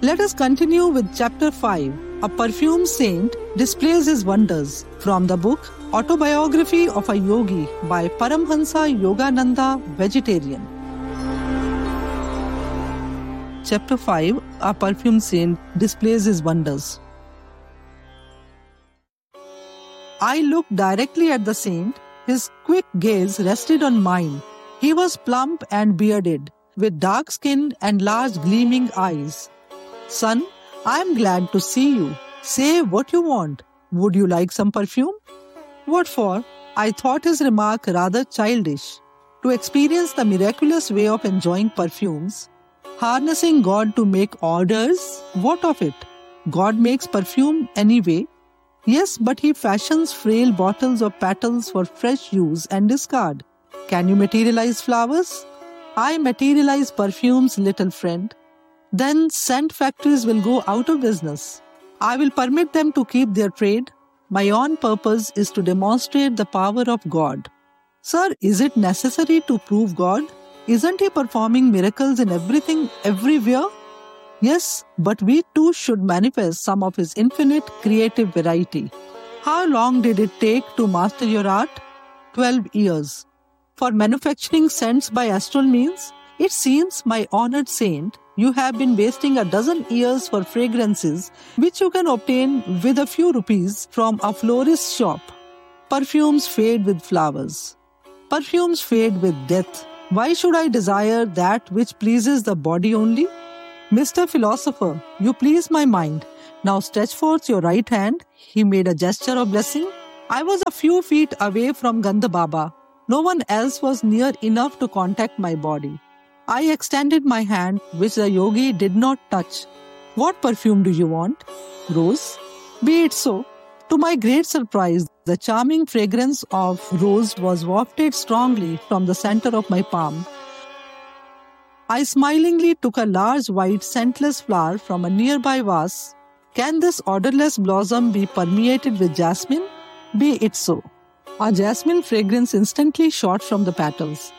Let us continue with Chapter 5. A perfume saint displays his wonders, from the book Autobiography of a Yogi by Paramhansa Yogananda, Vegetarian. Chapter 5. A perfume saint displays his wonders. I looked directly at the saint. His quick gaze rested on mine. He was plump and bearded, with dark skin and large gleaming eyes. "Son, I am glad to see you. Say what you want. Would you like some perfume?" What for? I thought his remark rather childish. To experience the miraculous way of enjoying perfumes, harnessing God to make orders, what of it? God makes perfume anyway. Yes, but he fashions frail bottles of petals for fresh use and discard. Can you materialize flowers? I materialize perfumes, little friend. Then scent factories will go out of business. I will permit them to keep their trade. My own purpose is to demonstrate the power of God. Sir, is it necessary to prove God? Isn't he performing miracles in everything, everywhere? Yes, but we too should manifest some of his infinite creative variety. How long did it take to master your art? 12 years. For manufacturing scents by astral means? It seems, my honored saint, you have been wasting a dozen years for fragrances which you can obtain with a few rupees from a florist's shop. Perfumes fade with flowers. Perfumes fade with death. Why should I desire that which pleases the body only? Mr. Philosopher, you please my mind. Now stretch forth your right hand. He made a gesture of blessing. I was a few feet away from Gandha Baba. No one else was near enough to contact my body. I extended my hand, which the yogi did not touch. What perfume do you want? Rose? Be it so. To my great surprise, the charming fragrance of rose was wafted strongly from the center of my palm. I smilingly took a large white scentless flower from a nearby vase. Can this odorless blossom be permeated with jasmine? Be it so. A jasmine fragrance instantly shot from the petals.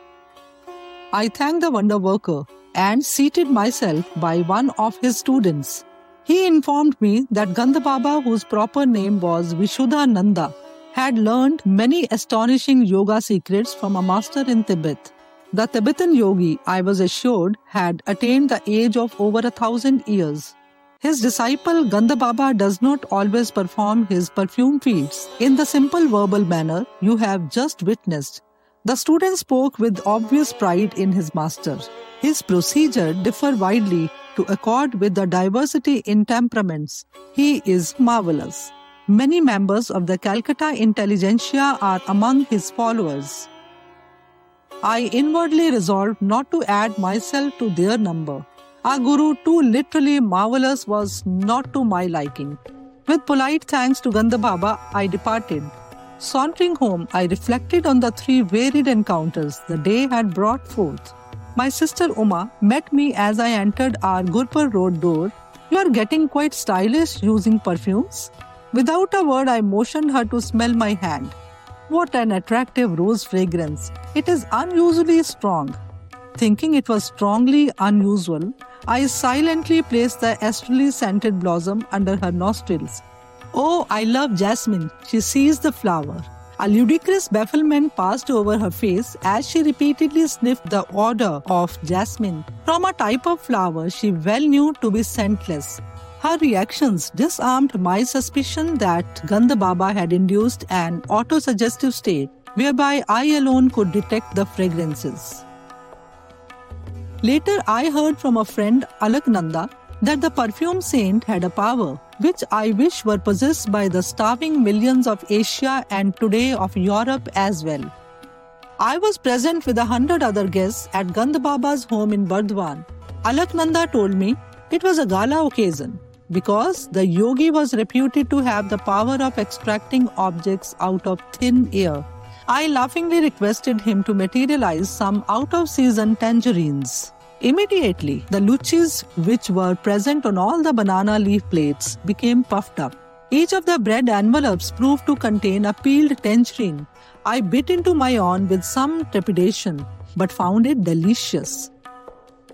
I thanked the wonder worker and seated myself by one of his students. He informed me that Gandha Baba, whose proper name was Vishuddhananda, had learned many astonishing yoga secrets from a master in Tibet. The Tibetan yogi, I was assured, had attained the age of over 1,000 years. His disciple Gandha Baba does not always perform his perfume feats in the simple verbal manner you have just witnessed. The student spoke with obvious pride in his master. His procedure differed widely to accord with the diversity in temperaments. He is marvelous. Many members of the Calcutta intelligentsia are among his followers. I inwardly resolved not to add myself to their number. Our guru, too literally marvelous, was not to my liking. With polite thanks to Gandha Baba, I departed. Sauntering home, I reflected on the 3 varied encounters the day had brought forth. My sister Uma met me as I entered our Gurpur Road door. "You are getting quite stylish using perfumes." Without a word, I motioned her to smell my hand. What an attractive rose fragrance. It is unusually strong. Thinking it was strongly unusual, I silently placed the astrally scented blossom under her nostrils. "Oh, I love jasmine." She seized the flower. A ludicrous bafflement passed over her face as she repeatedly sniffed the odor of jasmine, from a type of flower she well knew to be scentless. Her reactions disarmed my suspicion that Gandha Baba had induced an autosuggestive state whereby I alone could detect the fragrances. Later, I heard from a friend, Alaknanda, that the perfume saint had a power which I wish were possessed by the starving millions of Asia and today of Europe as well. I was present with 100 other guests at Gandha Baba's home in Burdwan. Alaknanda told me it was a gala occasion because the yogi was reputed to have the power of extracting objects out of thin air. I laughingly requested him to materialize some out-of-season tangerines. Immediately, the luchis which were present on all the banana leaf plates became puffed up. Each of the bread envelopes proved to contain a peeled tangerine. I bit into my own with some trepidation, but found it delicious.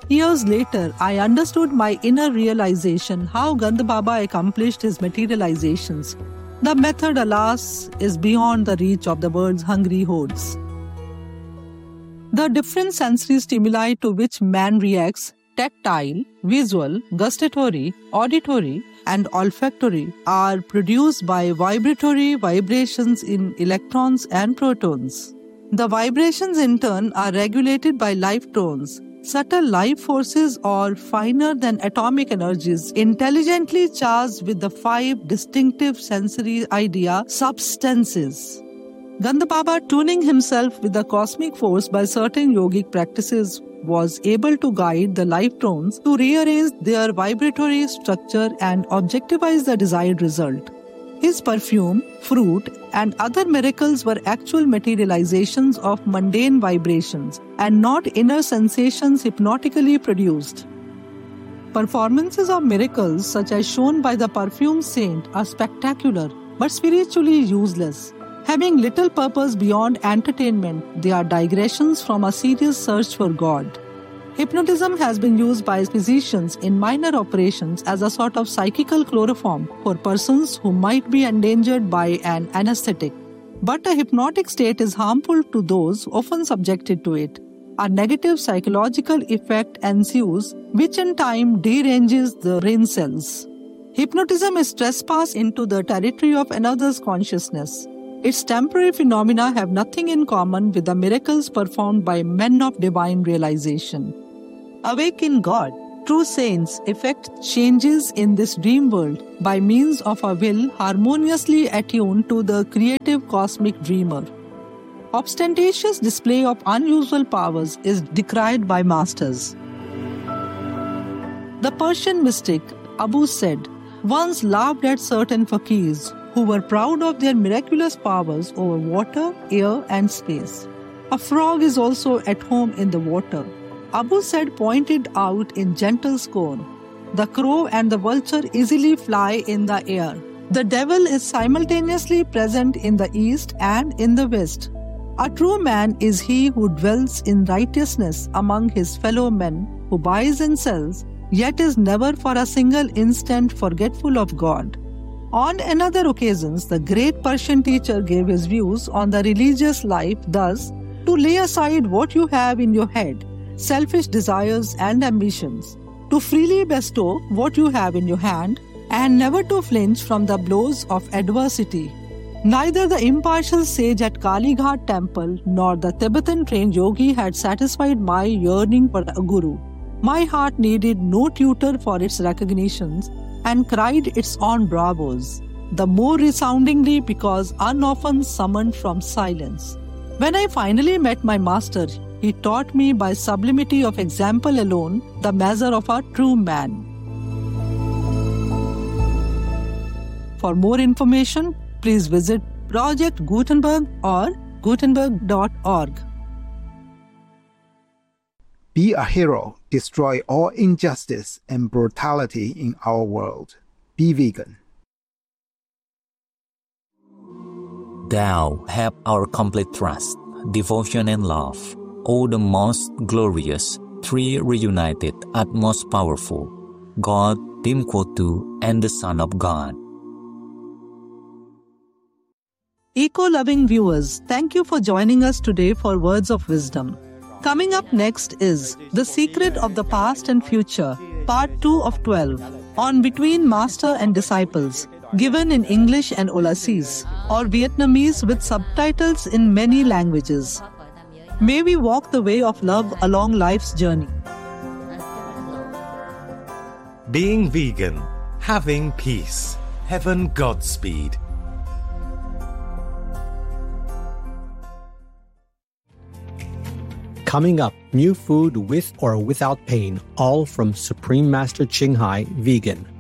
Years later, I understood my inner realization how Gandh Baba accomplished his materializations. The method, alas, is beyond the reach of the world's hungry hordes. The different sensory stimuli to which man reacts, tactile, visual, gustatory, auditory, and olfactory, are produced by vibratory vibrations in electrons and protons. The vibrations in turn are regulated by life tones, subtle life forces or finer than atomic energies, intelligently charged with the 5 distinctive sensory idea substances. Gandh Baba, tuning himself with the cosmic force by certain yogic practices, was able to guide the life tones to rearrange their vibratory structure and objectivize the desired result. His perfume, fruit, and other miracles were actual materializations of mundane vibrations and not inner sensations hypnotically produced. Performances of miracles, such as shown by the perfume saint, are spectacular but spiritually useless. Having little purpose beyond entertainment, they are digressions from a serious search for God. Hypnotism has been used by physicians in minor operations as a sort of psychical chloroform for persons who might be endangered by an anesthetic. But a hypnotic state is harmful to those often subjected to it. A negative psychological effect ensues, which in time deranges the brain cells. Hypnotism is trespass into the territory of another's consciousness. Its temporary phenomena have nothing in common with the miracles performed by men of divine realization. Awake in God, true saints effect changes in this dream world by means of a will harmoniously attuned to the creative cosmic dreamer. Ostentatious display of unusual powers is decried by masters. The Persian mystic Abu said once laughed at certain fakirs who were proud of their miraculous powers over water, air, and space. A frog is also at home in the water. Abu said pointed out in gentle scorn. The crow and the vulture easily fly in the air. The devil is simultaneously present in the east and in the west. A true man is he who dwells in righteousness among his fellow men, who buys and sells, yet is never for a single instant forgetful of God. On another occasions, the great Persian teacher gave his views on the religious life thus: to lay aside what you have in your head, selfish desires and ambitions, to freely bestow what you have in your hand, and never to flinch from the blows of adversity. Neither the impartial sage at Kali Ghat temple nor the Tibetan trained yogi had satisfied my yearning for a guru. My heart needed no tutor for its recognitions and cried its own bravos, the more resoundingly because unoften summoned from silence. When I finally met my master, he taught me by sublimity of example alone the measure of a true man. For more information, please visit Project Gutenberg or gutenberg.org. Be a hero. Destroy all injustice and brutality in our world. Be vegan. Thou have our complete trust, devotion and love, O the most glorious, three reunited, utmost powerful, God, Dimkwotu, and the Son of God. Eco-loving viewers, thank you for joining us today for Words of Wisdom. Coming up next is The Secret of the Past and Future, Part 2 of 12, on Between Master and Disciples, given in English and Aulacese, or Vietnamese with subtitles in many languages. May we walk the way of love along life's journey. Being vegan, having peace, heaven Godspeed. Coming up, new food with or without pain, all from Supreme Master Ching Hai Vegan.